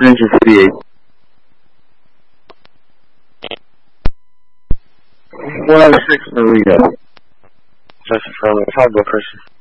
1958. One out of 6, Maria. Just from Child Christian.